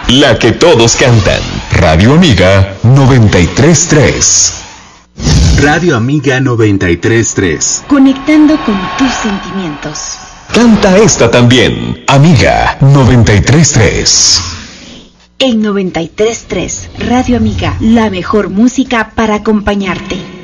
La que todos cantan. Radio Amiga 93.3. Radio Amiga 93.3. Conectando con tus sentimientos. Canta esta también. Amiga 93.3. En 93.3, Radio Amiga, la mejor música para acompañarte.